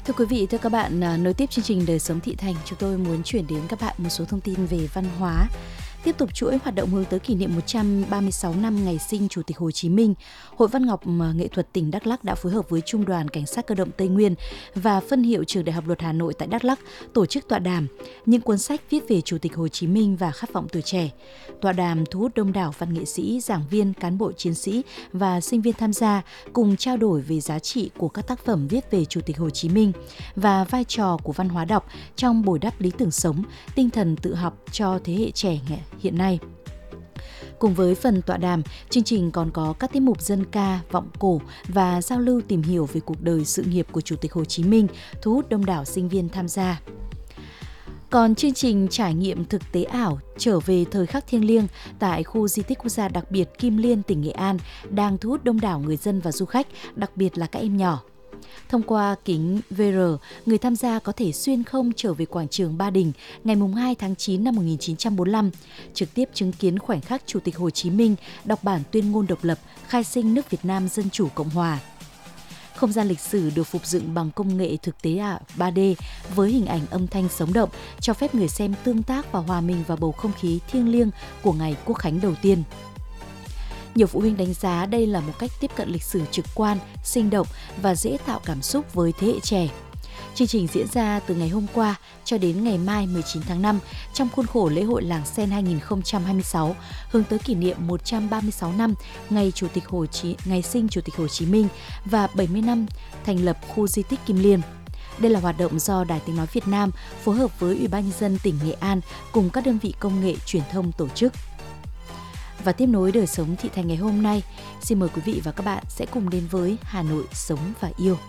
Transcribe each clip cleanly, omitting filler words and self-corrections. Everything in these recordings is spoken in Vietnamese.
Thưa quý vị, thưa các bạn, nối tiếp chương trình Đời sống thị thành, chúng tôi muốn chuyển đến các bạn một số thông tin về văn hóa. Tiếp tục chuỗi hoạt động hướng tới kỷ niệm 136 năm ngày sinh Chủ tịch Hồ Chí Minh, Hội Văn học Nghệ thuật tỉnh Đắk Lắk đã phối hợp với Trung đoàn Cảnh sát cơ động Tây Nguyên và phân hiệu Trường Đại học Luật Hà Nội tại Đắk Lắk tổ chức tọa đàm những cuốn sách viết về Chủ tịch Hồ Chí Minh và khát vọng tuổi trẻ. Tọa đàm thu hút đông đảo văn nghệ sĩ, giảng viên, cán bộ chiến sĩ và sinh viên tham gia cùng trao đổi về giá trị của các tác phẩm viết về Chủ tịch Hồ Chí Minh và vai trò của văn hóa đọc trong bồi đắp lý tưởng sống, tinh thần tự học cho thế hệ trẻ hiện nay. Cùng với phần tọa đàm, chương trình còn có các tiết mục dân ca, vọng cổ và giao lưu tìm hiểu về cuộc đời sự nghiệp của Chủ tịch Hồ Chí Minh, thu hút đông đảo sinh viên tham gia. Còn chương trình trải nghiệm thực tế ảo trở về thời khắc thiêng liêng tại khu di tích quốc gia đặc biệt Kim Liên, tỉnh Nghệ An đang thu hút đông đảo người dân và du khách, đặc biệt là các em nhỏ. Thông qua kính VR, người tham gia có thể xuyên không trở về quảng trường Ba Đình ngày 2 tháng 9 năm 1945, trực tiếp chứng kiến khoảnh khắc Chủ tịch Hồ Chí Minh đọc bản tuyên ngôn độc lập, khai sinh nước Việt Nam Dân Chủ Cộng Hòa. Không gian lịch sử được phục dựng bằng công nghệ thực tế ảo 3D với hình ảnh âm thanh sống động, cho phép người xem tương tác và hòa mình vào bầu không khí thiêng liêng của ngày Quốc khánh đầu tiên. Nhiều phụ huynh đánh giá đây là một cách tiếp cận lịch sử trực quan, sinh động và dễ tạo cảm xúc với thế hệ trẻ. Chương trình diễn ra từ ngày hôm qua cho đến ngày mai 19 tháng 5 trong khuôn khổ lễ hội Làng Sen 2026, hướng tới kỷ niệm 136 năm ngày sinh Chủ tịch Hồ Chí Minh và 70 năm thành lập khu di tích Kim Liên. Đây là hoạt động do Đài Tiếng nói Việt Nam phối hợp với Ủy ban nhân dân tỉnh Nghệ An cùng các đơn vị công nghệ truyền thông tổ chức. Và tiếp nối đời sống thị thành ngày hôm nay, xin mời quý vị và các bạn sẽ cùng đến với Hà Nội sống và yêu.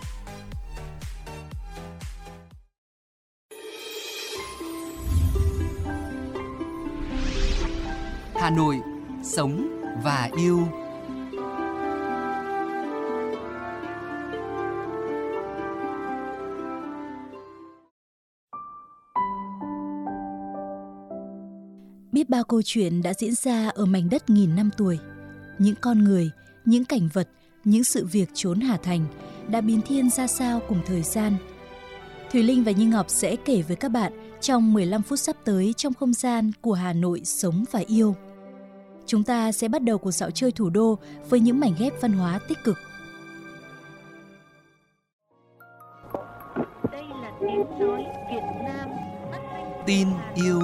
Hà Nội sống và yêu. Biết bao câu chuyện đã diễn ra ở mảnh đất nghìn năm tuổi. Những con người, những cảnh vật, những sự việc chốn Hà Thành đã biến thiên ra sao cùng thời gian. Thùy Linh và Như Ngọc sẽ kể với các bạn trong 15 phút sắp tới trong không gian của Hà Nội sống và yêu. Chúng ta sẽ bắt đầu cuộc dạo chơi thủ đô với những mảnh ghép văn hóa tích cực. Đây là tiếng nói Việt Nam. Tin yêu.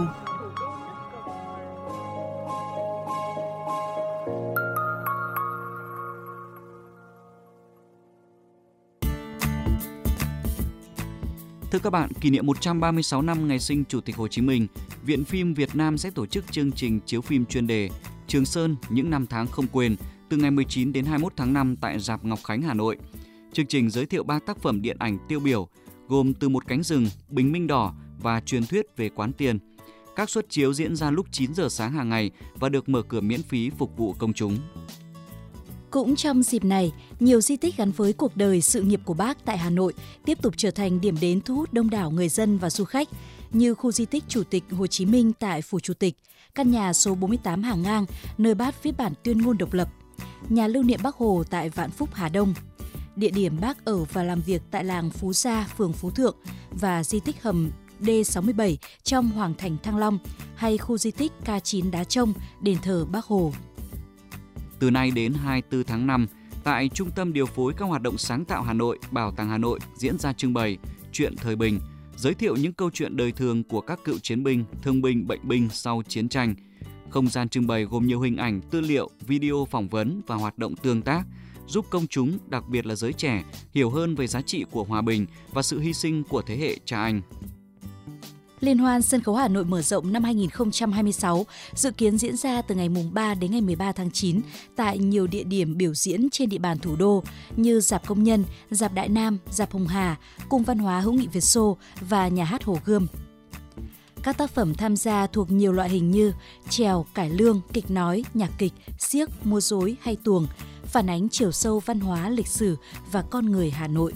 Thưa các bạn, kỷ niệm 136 năm ngày sinh Chủ tịch Hồ Chí Minh, Viện Phim Việt Nam sẽ tổ chức chương trình chiếu phim chuyên đề Trường Sơn những năm tháng không quên từ ngày 19 đến 21 tháng 5 tại rạp Ngọc Khánh, Hà Nội. Chương trình giới thiệu 3 tác phẩm điện ảnh tiêu biểu gồm Từ một cánh rừng, Bình minh đỏ và Truyền thuyết về Quán Tiền. Các suất chiếu diễn ra lúc 9 giờ sáng hàng ngày và được mở cửa miễn phí phục vụ công chúng. Cũng trong dịp này, nhiều di tích gắn với cuộc đời sự nghiệp của Bác tại Hà Nội tiếp tục trở thành điểm đến thu hút đông đảo người dân và du khách, như khu di tích Chủ tịch Hồ Chí Minh tại Phủ Chủ tịch, căn nhà số 48 Hàng Ngang, nơi Bác viết bản tuyên ngôn độc lập, nhà lưu niệm Bác Hồ tại Vạn Phúc, Hà Đông, địa điểm Bác ở và làm việc tại làng Phú Gia, phường Phú Thượng và di tích hầm D67 trong Hoàng thành Thăng Long, hay khu di tích K9 Đá Trông, đền thờ Bác Hồ. Từ nay đến 24 tháng 5, tại Trung tâm Điều phối các hoạt động sáng tạo Hà Nội, Bảo tàng Hà Nội diễn ra trưng bày Chuyện thời bình, giới thiệu những câu chuyện đời thường của các cựu chiến binh, thương binh, bệnh binh sau chiến tranh. Không gian trưng bày gồm nhiều hình ảnh, tư liệu, video phỏng vấn và hoạt động tương tác, giúp công chúng, đặc biệt là giới trẻ, hiểu hơn về giá trị của hòa bình và sự hy sinh của thế hệ cha anh. Liên hoan sân khấu Hà Nội mở rộng năm 2026 dự kiến diễn ra từ ngày 3 đến ngày 13 tháng 9 tại nhiều địa điểm biểu diễn trên địa bàn thủ đô như Rạp Công nhân, Rạp Đại Nam, Rạp Hồng Hà, Cung Văn hóa Hữu nghị Việt Xô và Nhà hát Hồ Gươm. Các tác phẩm tham gia thuộc nhiều loại hình như chèo, cải lương, kịch nói, nhạc kịch, xiếc, múa rối hay tuồng, phản ánh chiều sâu văn hóa, lịch sử và con người Hà Nội.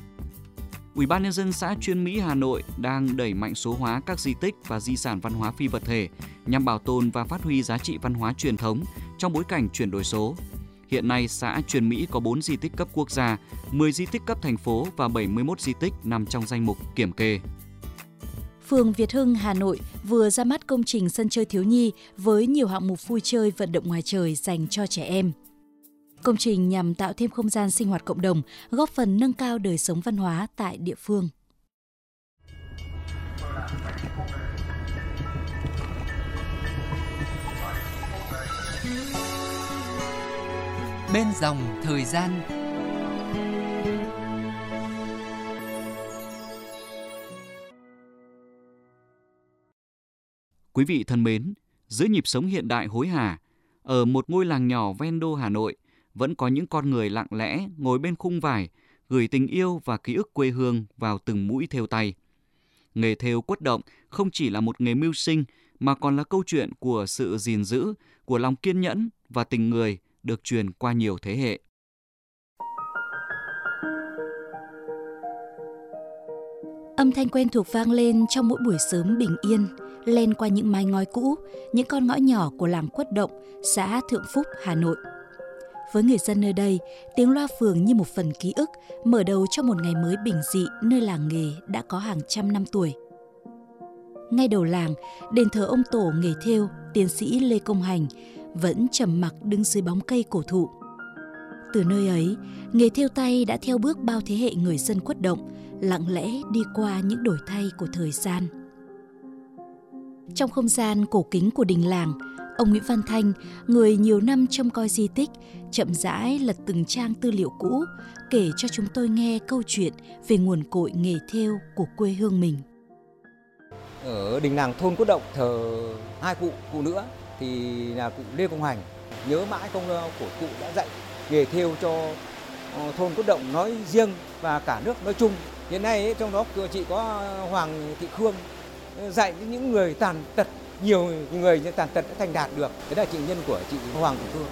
Ủy ban nhân dân xã Chuyên Mỹ, Hà Nội đang đẩy mạnh số hóa các di tích và di sản văn hóa phi vật thể nhằm bảo tồn và phát huy giá trị văn hóa truyền thống trong bối cảnh chuyển đổi số. Hiện nay, xã Truyền Mỹ có 4 di tích cấp quốc gia, 10 di tích cấp thành phố và 71 di tích nằm trong danh mục kiểm kê. Phường Việt Hưng, Hà Nội vừa ra mắt công trình sân chơi thiếu nhi với nhiều hạng mục vui chơi vận động ngoài trời dành cho trẻ em. Công trình nhằm tạo thêm không gian sinh hoạt cộng đồng, góp phần nâng cao đời sống văn hóa tại địa phương. Bên dòng thời gian. Quý vị thân mến, giữa nhịp sống hiện đại hối hả, ở một ngôi làng nhỏ ven đô Hà Nội, vẫn có những con người lặng lẽ ngồi bên khung vải, gửi tình yêu và ký ức quê hương vào từng mũi thêu tay. Nghề thêu quất động không chỉ là một nghề mưu sinh, mà còn là câu chuyện của sự gìn giữ, của lòng kiên nhẫn và tình người được truyền qua nhiều thế hệ. Âm thanh quen thuộc vang lên trong mỗi buổi sớm bình yên, len qua những mái ngói cũ, những con ngõ nhỏ của làng Quất Động, xã Thượng Phúc, Hà Nội. Với người dân nơi đây, tiếng loa phường như một phần ký ức, mở đầu cho một ngày mới bình dị nơi làng nghề đã có hàng trăm năm tuổi. Ngay đầu làng, đền thờ ông tổ nghề thêu, tiến sĩ Lê Công Hành, vẫn trầm mặc đứng dưới bóng cây cổ thụ. Từ nơi ấy, nghề thêu tay đã theo bước bao thế hệ người dân Quất Động, lặng lẽ đi qua những đổi thay của thời gian. Trong không gian cổ kính của đình làng, ông Nguyễn Văn Thanh, người nhiều năm trông coi di tích, chậm rãi lật từng trang tư liệu cũ, kể cho chúng tôi nghe câu chuyện về nguồn cội nghề thêu của quê hương mình. Ở đình làng thôn Quất Động thờ hai cụ nữa thì là cụ Lê Công Hành. Nhớ mãi công lao của cụ đã dạy nghề thêu cho thôn Quất Động nói riêng và cả nước nói chung. Hiện nay trong đó chị có Hoàng Thị Khương dạy những người tàn tật, nhiều người tàn tật đã thành đạt được. Đấy là chị nhân của chị Hoàng Thị Khương.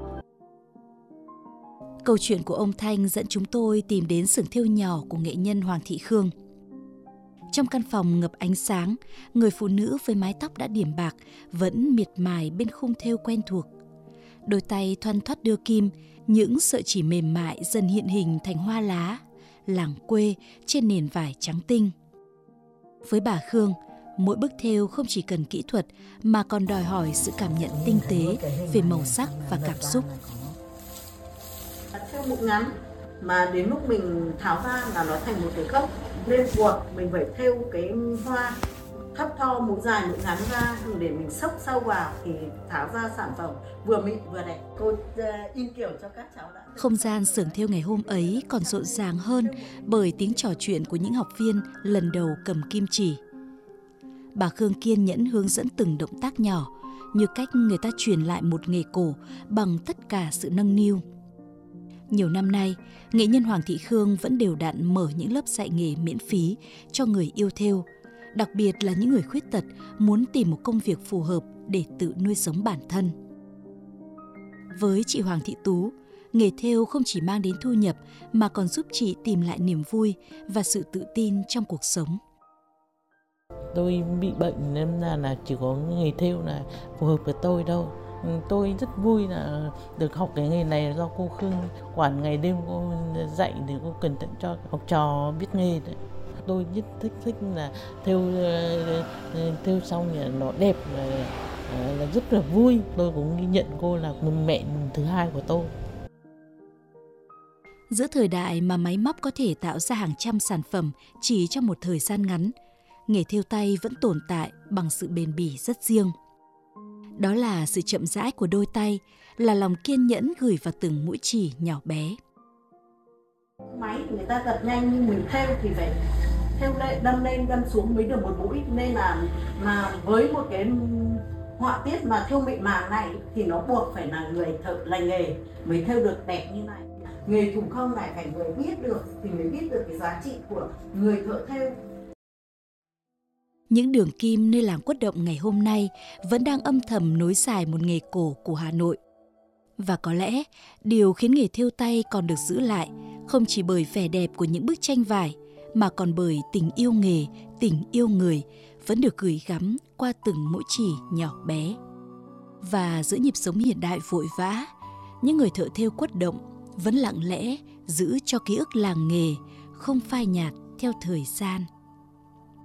Câu chuyện của ông Thanh dẫn chúng tôi tìm đến xưởng thêu nhỏ của nghệ nhân Hoàng Thị Khương. Trong căn phòng ngập ánh sáng, người phụ nữ với mái tóc đã điểm bạc vẫn miệt mài bên khung thêu quen thuộc. Đôi tay thoăn thoắt đưa kim, những sợi chỉ mềm mại dần hiện hình thành hoa lá, làng quê trên nền vải trắng tinh. Với bà Khương, mỗi bức thêu không chỉ cần kỹ thuật mà còn đòi hỏi sự cảm nhận tinh tế về màu sắc và cảm xúc. Thêu mũ ngắn mà đến lúc mình tháo ra là nó thành một cái gốc lên buộc, mình phải thêu cái hoa thấp tho mũ dài mũ ngắn ra để mình xốc sâu vào thì tháo ra sản phẩm vừa mịn vừa đẹp. Tôi in kiểu cho các cháu đã. Không gian xưởng thêu ngày hôm ấy còn rộn ràng hơn bởi tiếng trò chuyện của những học viên lần đầu cầm kim chỉ. Bà Khương kiên nhẫn hướng dẫn từng động tác nhỏ, như cách người ta truyền lại một nghề cổ bằng tất cả sự nâng niu. Nhiều năm nay, nghệ nhân Hoàng Thị Khương vẫn đều đặn mở những lớp dạy nghề miễn phí cho người yêu thêu, đặc biệt là những người khuyết tật muốn tìm một công việc phù hợp để tự nuôi sống bản thân. Với chị Hoàng Thị Tú, nghề thêu không chỉ mang đến thu nhập mà còn giúp chị tìm lại niềm vui và sự tự tin trong cuộc sống. Tôi bị bệnh nên là chỉ có nghề thêu là phù hợp với tôi đâu. Tôi rất vui là được học cái nghề này do cô Khương quản ngày đêm cô dạy để cô cẩn thận cho học trò biết nghề đấy. Tôi rất thích là thêu xong thì nó đẹp là rất là vui. Tôi cũng ghi nhận cô là một mẹ thứ hai của tôi. Giữa thời đại mà máy móc có thể tạo ra hàng trăm sản phẩm chỉ trong một thời gian ngắn, nghề thêu tay vẫn tồn tại bằng sự bền bỉ rất riêng. Đó là sự chậm rãi của đôi tay, là lòng kiên nhẫn gửi vào từng mũi chỉ nhỏ bé. Máy người ta giật nhanh nhưng mình thêu thì phải thêu lên đâm xuống mới được một mũi, nên là với một cái họa tiết mà thêu mịn màng này thì nó buộc phải là người thợ lành nghề mới thêu được đẹp như này. Nghề thủ công này phải người biết được thì mới biết được cái giá trị của người thợ thêu. Những đường kim nơi làng Quất Động ngày hôm nay vẫn đang âm thầm nối dài một nghề cổ của Hà Nội. Và có lẽ điều khiến nghề thêu tay còn được giữ lại không chỉ bởi vẻ đẹp của những bức tranh vải mà còn bởi tình yêu nghề, tình yêu người vẫn được gửi gắm qua từng mũi chỉ nhỏ bé. Và giữa nhịp sống hiện đại vội vã, những người thợ thêu quất động vẫn lặng lẽ giữ cho ký ức làng nghề không phai nhạt theo thời gian.